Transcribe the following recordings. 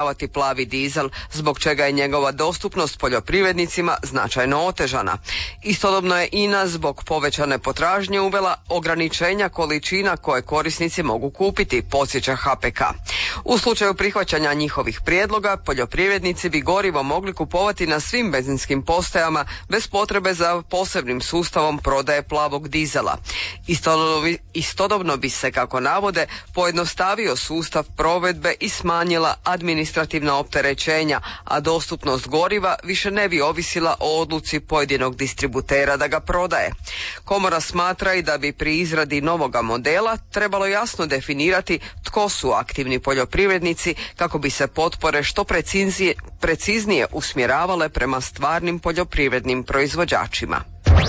prodavati plavi dizel, zbog čega je njegova dostupnost poljoprivrednicima značajno otežana. Istodobno je INA zbog povećane potražnje uvela ograničenja količina koje korisnici mogu kupiti, podsjeća HPK. U slučaju prihvaćanja njihovih prijedloga, poljoprivrednici bi gorivo mogli kupovati na svim benzinskim postajama bez potrebe za posebnim sustavom prodaje plavog dizela. Istodobno bi se, kako navode, pojednostavio sustav provedbe i smanjila administrativna opterećenja, a dostupnost goriva više ne bi ovisila o odluci pojedinog distributera da ga prodaje. Komora smatra i da bi pri izradi novoga modela trebalo jasno definirati tko su aktivni poljoprivrednici kako bi se potpore što preciznije usmjeravale prema stvarnim poljoprivrednim proizvođačima.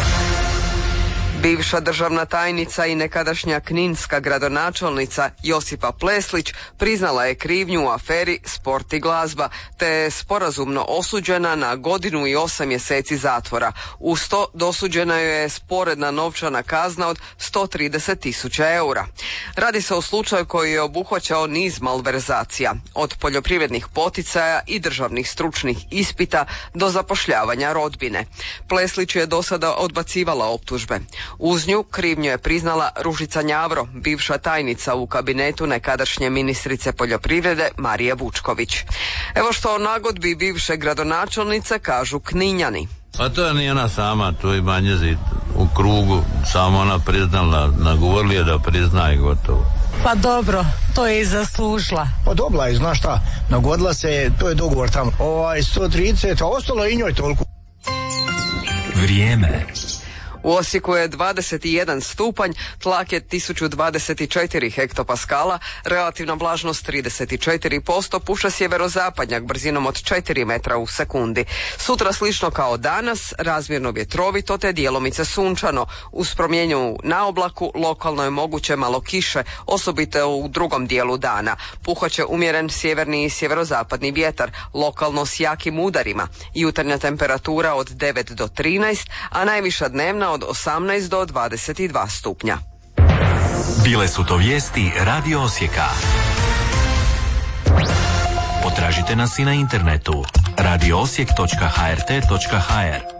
Bivša državna tajnica i nekadašnja kninska gradonačelnica Josipa Pleslić priznala je krivnju u aferi Sport i glazba, te je sporazumno osuđena na 1 godinu i 8 mjeseci zatvora. Uz to dosuđena joj je sporedna novčana kazna od 130.000 eura. Radi se o slučaju koji je obuhvaćao niz malverzacija, od poljoprivrednih poticaja i državnih stručnih ispita do zapošljavanja rodbine. Pleslić je do sada odbacivala optužbe. Uz nju krivnju je priznala Ružica Njavro, bivša tajnica u kabinetu nekadašnje ministrice poljoprivrede Marije Vučković. Evo što o nagodbi bivše gradonačelnice kažu Kninjani. Pa to je nije ona sama, to je manje u krugu, samo ona priznala, nagovorili je da prizna i gotovo. Pa dobro, to je i zaslužila. Pa dobila je, znaš šta, nagodila se, to je dogovor tamo. 130, a ostalo je i njoj toliko. Vrijeme. U Osijeku je 21 stupanj, tlak je 1024 hektopaskala, relativna vlažnost 34%, puša sjeverozapadnjak brzinom od 4 metra u sekundi. Sutra slično kao danas, razmjerno vjetrovito te djelomice sunčano. Uz promjenju na oblaku lokalno je moguće malo kiše, osobito u drugom dijelu dana. Puhaće umjeren sjeverni i sjeverozapadni vjetar, lokalno s jakim udarima. Jutarnja temperatura od 9 do 13, a najviša dnevna od 18 do 22 stupnja. Bile su to vijesti Radio Osijeka. Potražite nas i na internetu radioosijek.hrt.hr.